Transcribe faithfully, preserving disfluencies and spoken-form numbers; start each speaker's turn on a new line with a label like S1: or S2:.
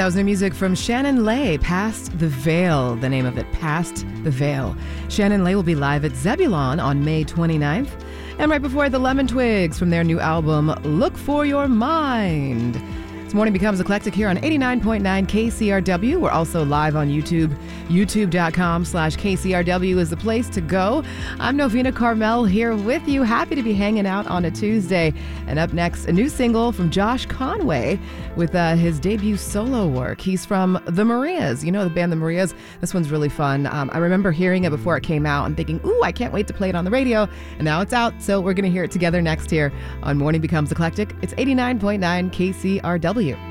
S1: That was new music from Shannon Lay, Past the Veil, the name of it, Past the Veil. Shannon Lay will be live at Zebulon on May twenty-ninth. And right before the Lemon Twigs from their new album, Look for Your Mind. This morning becomes eclectic here on eighty-nine point nine K C R W. We're also live on YouTube. YouTube.com slash KCRW is the place to go. I'm Novena Carmel here with you. Happy to be hanging out on a Tuesday. And up next, a new single from Josh Conway with uh, his debut solo work. He's from The Marias. You know the band The Marias? This one's really fun. Um, I remember hearing it before it came out and thinking, ooh, I can't wait to play it on the radio. And now it's out, so we're going to hear it together next here on Morning Becomes Eclectic. It's eighty-nine point nine K C R W.